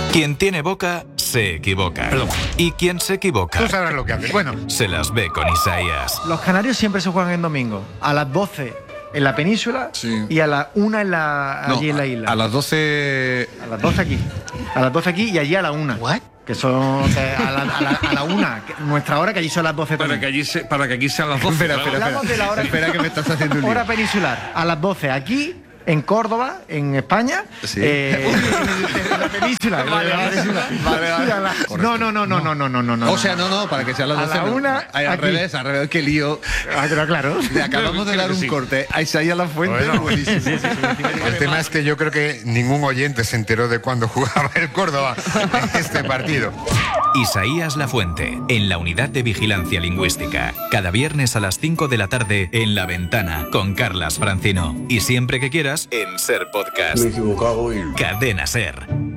Quien tiene boca, se equivoca. Perdón. Y quien se equivoca... Tú sabrás lo que haces. Bueno. Se las ve con Isaías. Los canarios siempre se juegan en domingo. A las 12 en la península y a las 1 allí en la isla. A las 12... A las 12 aquí. A las 12 aquí y allí a la 1. ¿What? Que son a la 1, nuestra hora, que allí son las 12 para también. que aquí sean las 12. Hablamos de la hora, Espera que me estás haciendo un lío. hora peninsular. A las 12 aquí, en Córdoba, en España. Sí. En la península. Vale. No. O sea, no, para que sean las 12. A la 1 al revés, qué lío. Claro. Le acabamos de dar un corte a Isaías Lafuente. Bueno. Buenísimo. Sí. El tema es que yo creo que ningún oyente se enteró de cuándo jugaba el Córdoba en este partido. Isaías Lafuente, en la Unidad de Vigilancia Lingüística. Cada viernes a las 5 de la tarde en La Ventana, con Carlas Francino. Y siempre que quieras, en Ser Podcast. Me he equivocado y... Cadena Ser.